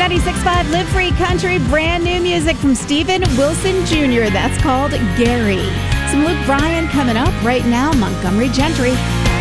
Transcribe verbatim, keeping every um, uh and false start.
ninety-six point five Live Free Country, brand new music from Steven Wilson Junior That's called Gary. Some Luke Bryan coming up right now, Montgomery Gentry.